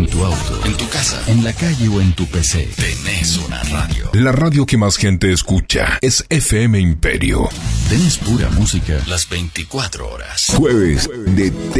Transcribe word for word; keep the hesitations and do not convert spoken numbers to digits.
En tu auto, en tu casa, en la calle o en tu P C. Tenés una radio. La radio que más gente escucha es F M Imperio. Tenés pura música las veinticuatro horas. Jueves de